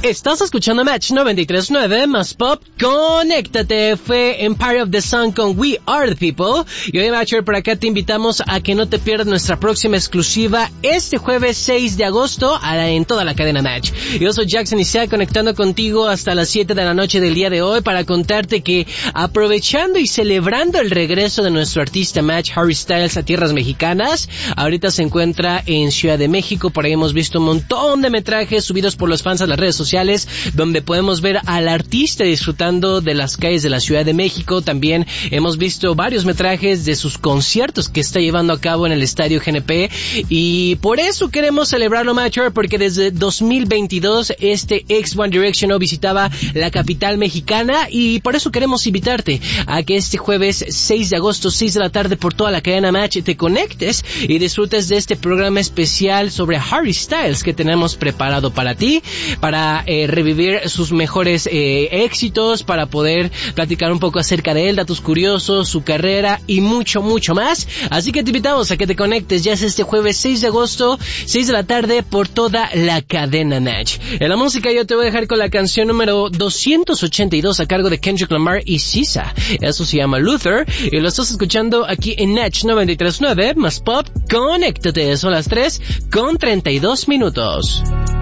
Estás escuchando Match 93.9 más Pop. Conéctate. Fue Empire of the Sun con We Are the People. Y hoy, Matcher, por acá te invitamos a que no te pierdas nuestra próxima exclusiva este jueves 6 de agosto en toda la cadena Match. Yo soy Jackson Isaac, conectando contigo hasta las 7 de la noche del día de hoy para contarte que, aprovechando y celebrando el regreso de nuestro artista Match, Harry Styles, a tierras mexicanas, ahorita se encuentra en Ciudad de México. Por ahí hemos visto un montón de metrajes subidos por los fans a las redes sociales, donde podemos ver al artista disfrutando de las calles de la Ciudad de México. También hemos visto varios metrajes de sus conciertos que está llevando a cabo en el Estadio GNP, y por eso queremos celebrarlo, Matcher, porque desde 2022 este ex One Direction no visitaba la capital mexicana, y por eso queremos invitarte a que este jueves 6 de agosto, 6 de la tarde, por toda la cadena Match, te conectes y disfrutes de este programa especial sobre Harry Styles que tenemos preparado para ti, para revivir sus mejores éxitos, para poder platicar un poco acerca de él, datos curiosos, su carrera y mucho, mucho más. Así que te invitamos a que te conectes, ya es este jueves 6 de agosto, 6 de la tarde, por toda la cadena Natch. En la música yo te voy a dejar con la canción número 282 a cargo de Kendrick Lamar y SZA. Eso se llama Luther, y lo estás escuchando aquí en Natch 93.9 más Pop. Conéctate, son las 3:32.